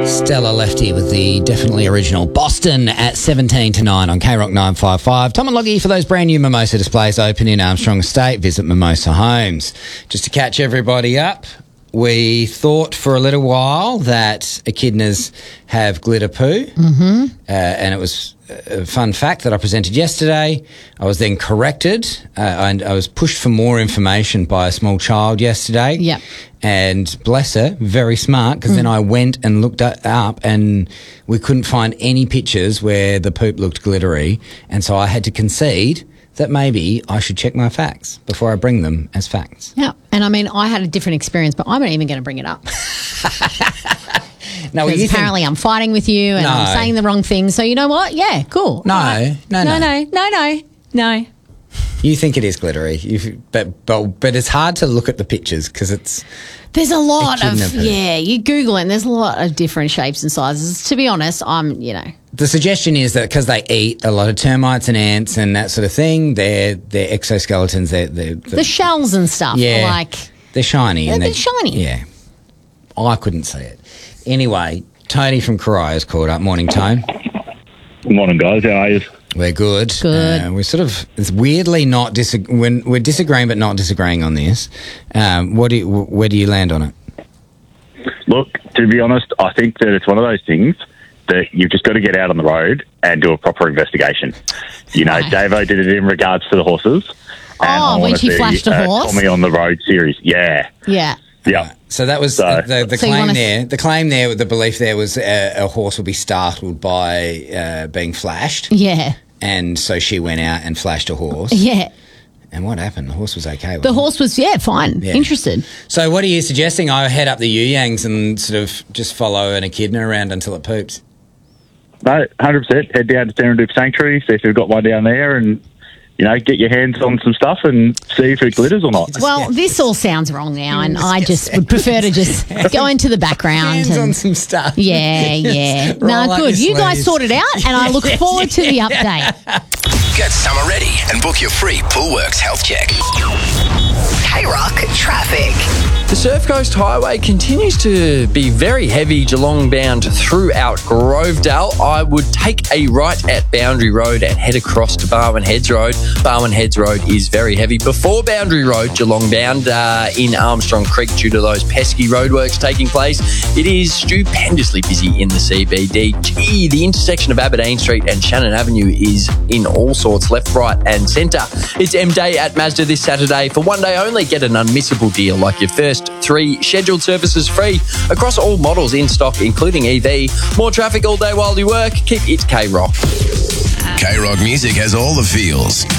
Stella Lefty with the definitely original Boston at 17 to 9 on K-Rock 955. Tom and Loggy for those brand new Mimosa displays open in Armstrong Estate. Visit Mimosa Homes. Just to catch everybody up, we thought for a little while that echidnas have glitter poo, and it was a fun fact that I presented yesterday. I was then corrected, and I was pushed for more information by a small child yesterday. Yep. And bless her, very smart, because then I went and looked it up and we couldn't find any pictures where the poop looked glittery, and so I had to concede that maybe I should check my facts before I bring them as facts. Yeah, and I mean, I had a different experience, but I'm not even going to bring it up. No, Because apparently I'm fighting with you and I'm saying the wrong thing. So you know what? Yeah, cool. No. You think it is glittery, but it's hard to look at the pictures because it's... There's a lot echidna of, poo. you Google it and there's a lot of different shapes and sizes. To be honest, The suggestion is that because they eat a lot of termites and ants and that sort of thing, their exoskeletons, the shells and stuff are like... They're shiny. They're shiny. Yeah. I couldn't see it. Anyway, Tony from Coria's called up. Morning, Tone. Good morning, guys. How are you? We're good. Good. We're sort of weirdly not we're disagreeing, but not disagreeing on this. Where do you land on it? Look, to be honest, I think that it's one of those things that you've just got to get out on the road and do a proper investigation. You know, Davo did it in regards to the horses. And when she flashed a horse? Tommy on the Road series. Yeah. Yeah. Yeah. So that was the So claim there. The claim there, the belief there was a horse will be startled by being flashed. Yeah. And so she went out and flashed a horse. Yeah. And what happened? The horse was okay. The horse was, fine. Yeah. Interested. So what are you suggesting? I head up the Yuyangs and sort of just follow an echidna around until it poops? No, 100%. Head down to Serendip Sanctuary, see if we've got one down there and, get your hands on some stuff and see if it glitters or not. Well, this all sounds wrong now, and I just would prefer to just go into the background. Hands on some stuff. Yeah. Roll No, up good. your You guys sleeves. sort it out, and I look forward to the update. Get summer ready and book your free Poolworks health check. K-Rock traffic. The Surf Coast Highway continues to be very heavy Geelong bound throughout Grovedale. I would take a right at Boundary Road and head across to Barwon Heads Road. Barwon Heads Road is very heavy. Before Boundary Road, Geelong bound in Armstrong Creek due to those pesky roadworks taking place. It is stupendously busy in the CBD. Gee, the intersection of Aberdeen Street and Shannon Avenue is in all sorts, left, right and centre. It's M-Day at Mazda this Saturday. For one day only, get an unmissable deal like your first 3 scheduled services free across all models in stock, including EV. More traffic all day while you work. Keep it K-Rock. K-Rock music has all the feels.